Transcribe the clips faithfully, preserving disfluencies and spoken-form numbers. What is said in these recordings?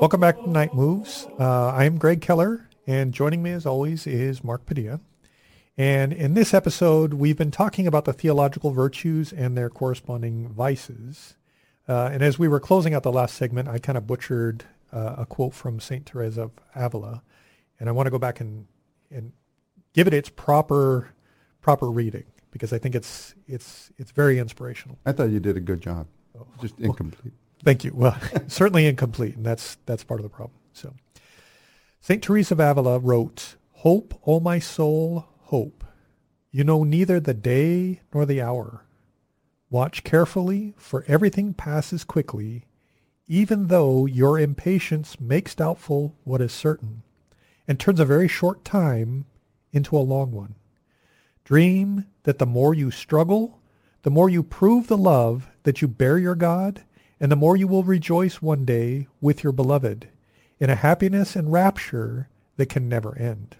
Welcome back to Night Moves. Uh, I'm Greg Keller, and joining me as always is Mark Padilla. And in this episode, we've been talking about the theological virtues and their corresponding vices. Uh, and as we were closing out the last segment, I kind of butchered uh, a quote from Saint Teresa of Avila, and I want to go back and, and give it its proper proper reading because I think it's it's it's very inspirational. I thought you did a good job, Oh, just well, incomplete. Thank you. Well, certainly incomplete, and that's that's part of the problem. So, Saint Teresa of Avila wrote, "Hope, O my soul, hope. You know neither the day nor the hour. Watch carefully, for everything passes quickly, even though your impatience makes doubtful what is certain, and turns a very short time into a long one. Dream that the more you struggle, the more you prove the love that you bear your God, and the more you will rejoice one day with your beloved in a happiness and rapture that can never end."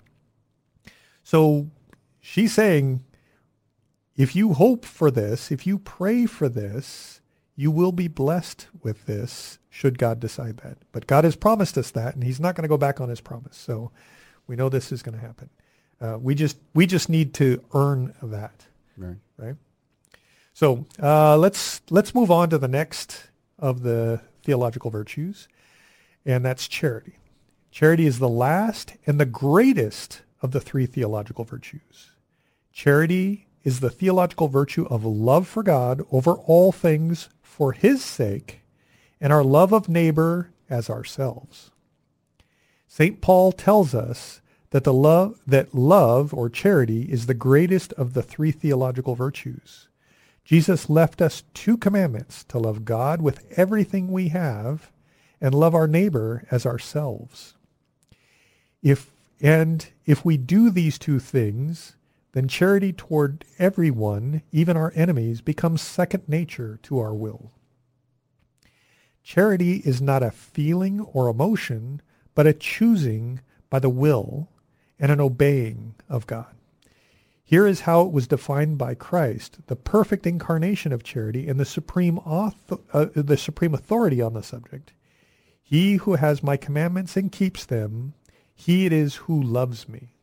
So she's saying, if you hope for this, if you pray for this, you will be blessed with this, should God decide that. But God has promised us that, and he's not going to go back on his promise. So we know this is going to happen. Uh, we just we just need to earn that. Right. Right? So uh, let's let's move on to the next of the theological virtues, and that's charity. Charity is the last and the greatest of the three theological virtues. Charity is the theological virtue of love for God over all things for his sake, and our love of neighbor as ourselves. Saint Paul tells us that the love that love or charity is the greatest of the three theological virtues. Jesus left us two commandments: to love God with everything we have and love our neighbor as ourselves. If and if we do these two things, then charity toward everyone, even our enemies, becomes second nature to our will. Charity is not a feeling or emotion, but a choosing by the will and an obeying of God. Here is how it was defined by Christ, the perfect incarnation of charity and the supreme author, uh, the supreme authority on the subject. "He who has my commandments and keeps them, he it is who loves me."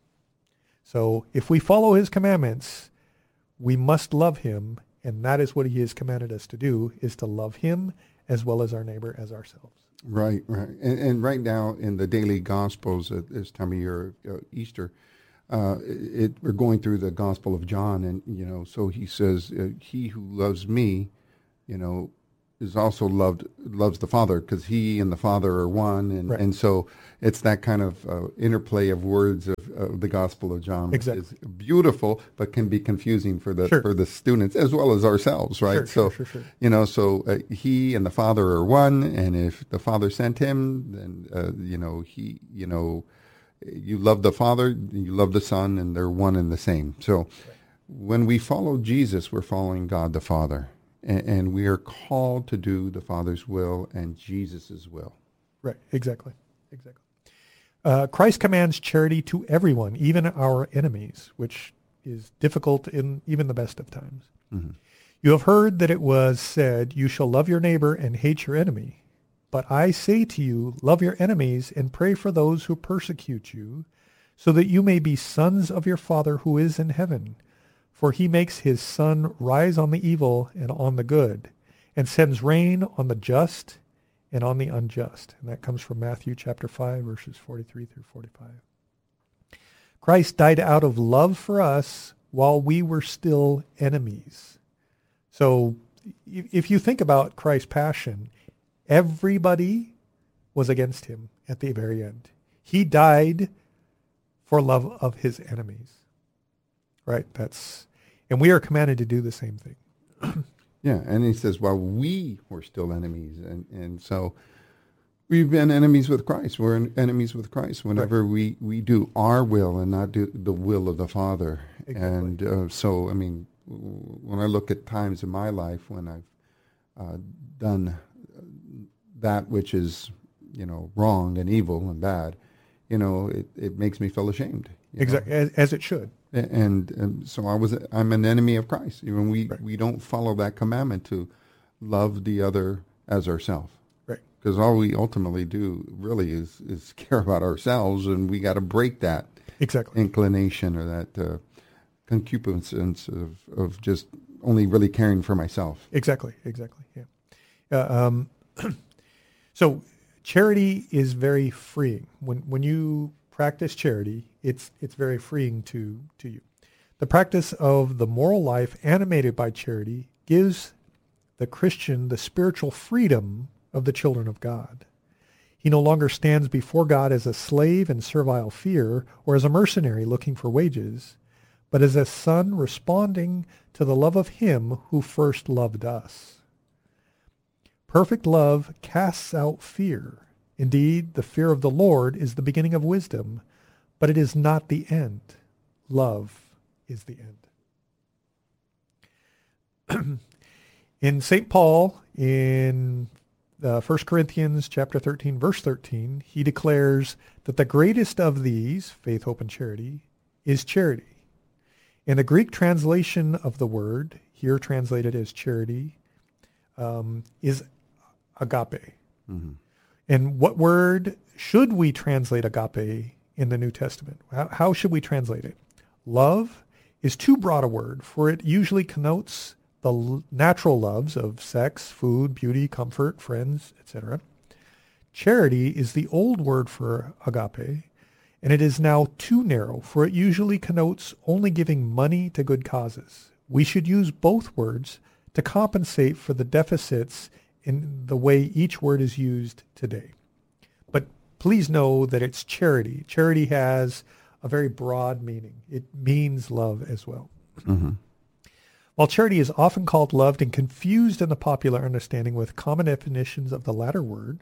So if we follow his commandments, we must love him, and that is what he has commanded us to do, is to love him as well as our neighbor as ourselves. Right, right. And, and right now in the daily Gospels at this time of year, uh, Easter, uh, it, we're going through the Gospel of John, and, you know, so he says, uh, he who loves me, you know, is also loved, loves the Father, because he and the Father are one. And, Right. and so it's that kind of uh, interplay of words of, of the Gospel of John. Exactly. Is beautiful, but can be confusing for the Sure. for the students as well as ourselves, right? Sure, so, sure, sure, sure. you know, so uh, he and the Father are one, and if the Father sent him, then, uh, you know, he, you know, you love the Father, you love the Son, and they're one and the same. So right. When we follow Jesus, we're following God the Father. And we are called to do the Father's will and Jesus' will. Right, exactly, exactly. Uh, Christ commands charity to everyone, even our enemies, which is difficult in even the best of times. Mm-hmm. "You have heard that it was said, 'You shall love your neighbor and hate your enemy.' But I say to you, love your enemies and pray for those who persecute you, so that you may be sons of your Father who is in heaven. For he makes his sun rise on the evil and on the good, and sends rain on the just and on the unjust." And that comes from Matthew chapter five, verses forty-three through forty-five. Christ died out of love for us while we were still enemies. So if you think about Christ's passion, everybody was against him at the very end. He died for love of his enemies. Right? That's... And we are commanded to do the same thing. Yeah, and he says, while we were still enemies. And, and so we've been enemies with Christ. We're enemies with Christ whenever right. we, we do our will and not do the will of the Father. Exactly. And uh, so, I mean, when I look at times in my life when I've uh, done that which is, you know, wrong and evil and bad, you know, it, it makes me feel ashamed. Exactly, as, as it should. And, and so I was, I'm an enemy of Christ. Even we, right. we don't follow that commandment to love the other as ourselves. Right. Because all we ultimately do really is, is care about ourselves, and we got to break that exactly inclination or that uh, concupiscence of, of just only really caring for myself. Exactly, exactly, yeah. Uh, um, so charity is very freeing. When when you practice charity, it's it's very freeing to, to you. The practice of the moral life animated by charity gives the Christian the spiritual freedom of the children of God. He no longer stands before God as a slave in servile fear or as a mercenary looking for wages, but as a son responding to the love of him who first loved us. Perfect love casts out fear. Indeed, the fear of the Lord is the beginning of wisdom, but it is not the end. Love is the end. In Saint Paul, in uh, First Corinthians chapter thirteen, verse thirteen, he declares that the greatest of these, faith, hope, and charity, is charity. In the Greek translation of the word, here translated as charity, um, is agape. Mm-hmm. And what word should we translate agape in the New Testament? How, how should we translate it? Love is too broad a word, for it usually connotes the l- natural loves of sex, food, beauty, comfort, friends, et cetera. Charity is the old word for agape, and it is now too narrow, for it usually connotes only giving money to good causes. We should use both words to compensate for the deficits in the way each word is used today. But please know that it's charity. Charity has a very broad meaning. It means love as well. Mm-hmm. While charity is often called loved and confused in the popular understanding with common definitions of the latter word,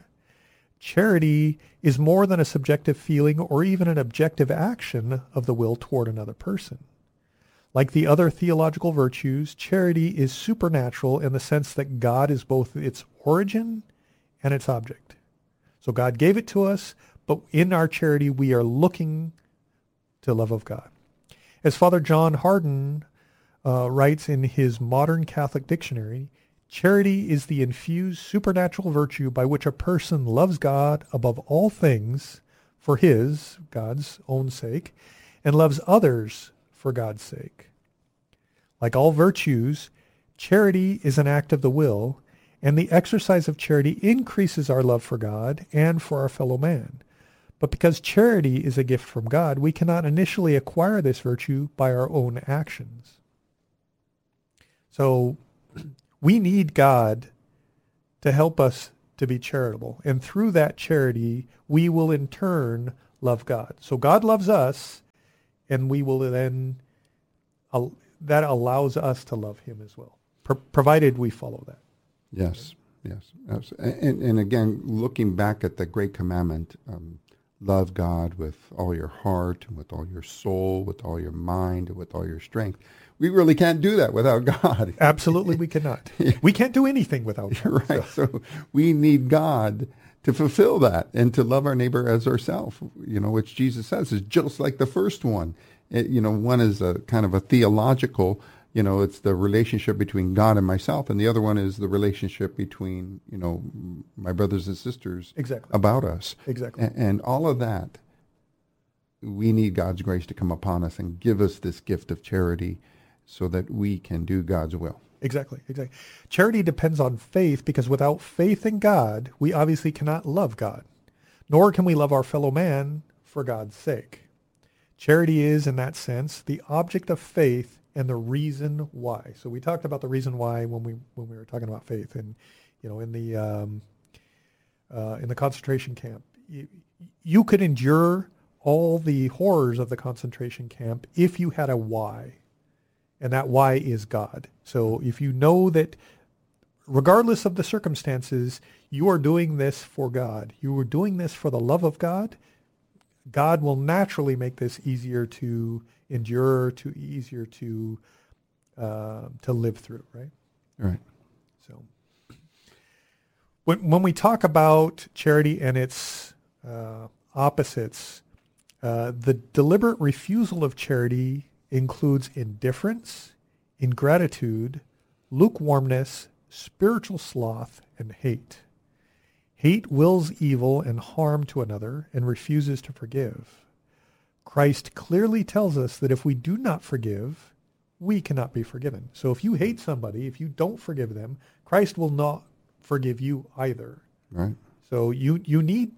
charity is more than a subjective feeling or even an objective action of the will toward another person. Like the other theological virtues, charity is supernatural in the sense that God is both its origin and its object. So God gave it to us, but in our charity we are looking to love of God. As Father John Hardon uh, writes in his Modern Catholic Dictionary, charity is the infused supernatural virtue by which a person loves God above all things for his, God's own sake, and loves others for God's sake. Like all virtues, charity is an act of the will, and the exercise of charity increases our love for God and for our fellow man. But because charity is a gift from God, we cannot initially acquire this virtue by our own actions. So we need God to help us to be charitable. And through that charity, we will in turn love God. So God loves us, and we will then, uh, that allows us to love him as well, pro- provided we follow that. Yes, yes. And, and again, looking back at the great commandment, um, love God with all your heart and with all your soul, with all your mind, and with all your strength. We really can't do that without God. Absolutely, we cannot. We can't do anything without God. Right. So. so we need God to fulfill that and to love our neighbor as ourselves, you know, which Jesus says is just like the first one. It, you know, one is a kind of a theological, you know, it's the relationship between God and myself, and the other one is the relationship between, you know, my brothers and sisters exactly. about us. Exactly. And, and all of that, we need God's grace to come upon us and give us this gift of charity so that we can do God's will. Exactly, exactly. Charity depends on faith, because without faith in God, we obviously cannot love God, nor can we love our fellow man for God's sake. Charity is, in that sense, the object of faith and the reason why. So we talked about the reason why when we when we were talking about faith, and you know, in the um, uh, in the concentration camp, you, you could endure all the horrors of the concentration camp if you had a why, and that why is God. So if you know that, regardless of the circumstances, you are doing this for God, you are doing this for the love of God, God will naturally make this easier to endure, to easier to uh, to live through, right? Right. So when when we talk about charity and its uh, opposites, uh, the deliberate refusal of charity includes indifference, ingratitude, lukewarmness, spiritual sloth, and hate. Hate wills evil and harm to another and refuses to forgive. Christ clearly tells us that if we do not forgive, we cannot be forgiven. So if you hate somebody, if you don't forgive them, Christ will not forgive you either. Right. So you you need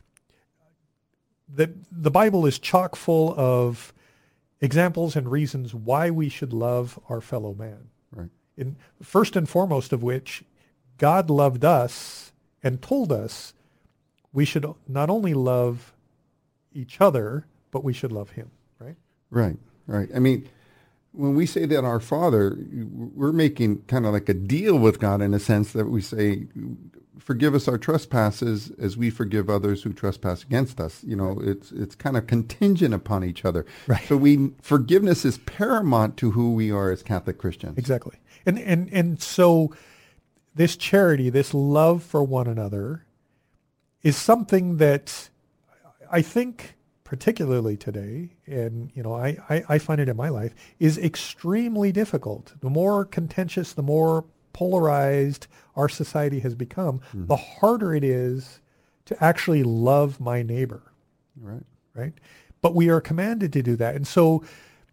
the the Bible is chock full of examples and reasons why we should love our fellow man. Right. In first and foremost of which, God loved us and told us we should not only love each other, but we should love him, right? Right, right. I mean, when we say that our Father, we're making kind of like a deal with God in a sense that we say, forgive us our trespasses as we forgive others who trespass against us. You know, it's it's kind of contingent upon each other. Right. So we forgiveness is paramount to who we are as Catholic Christians. Exactly. And and and so this charity, this love for one another is something that I think particularly today, and you know, I, I, I find it in my life, is extremely difficult. The more contentious, the more polarized our society has become, mm-hmm. the harder it is to actually love my neighbor. Right. Right? But we are commanded to do that. And so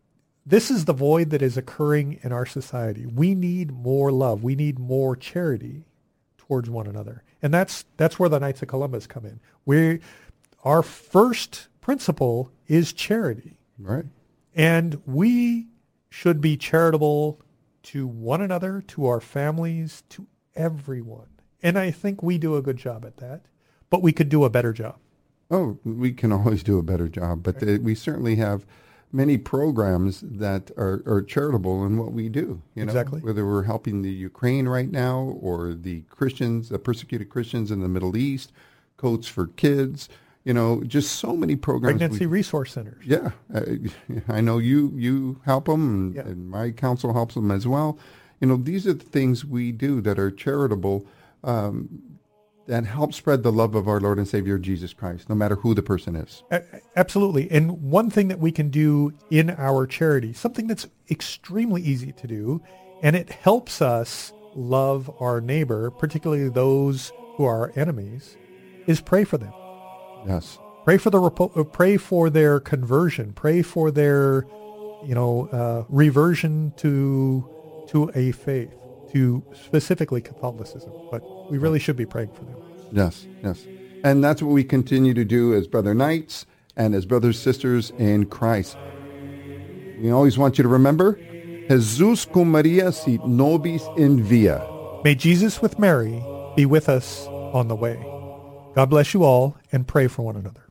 this is the void that is occurring in our society. We need more love. We need more charity towards one another. And that's that's where the Knights of Columbus come in. We our first principle is charity. Right. And we should be charitable to one another, to our families, to everyone. And I think we do a good job at that, but we could do a better job. Oh, we can always do a better job, but right. uh, we certainly have many programs that are, are charitable in what we do. You know, exactly. Whether we're helping the Ukraine right now or the Christians, the persecuted Christians in the Middle East, Coats for Kids, you know, just so many programs. Pregnancy we, resource centers. Yeah. Uh, I know you, you help them and, yeah. and my council helps them as well. You know, these are the things we do that are charitable, um, that help spread the love of our Lord and Savior Jesus Christ, no matter who the person is. A- absolutely. And one thing that we can do in our charity, something that's extremely easy to do, and it helps us love our neighbor, particularly those who are our enemies, is pray for them. Yes. Pray for the repo- pray for their conversion. Pray for their, you know, uh, reversion to to a faith, to specifically Catholicism. But we really should be praying for them. Yes, yes. And that's what we continue to do as Brother Knights and as brothers, sisters in Christ. We always want you to remember, Jesus cum Maria sit nobis in via. May Jesus with Mary be with us on the way. God bless you all, and pray for one another.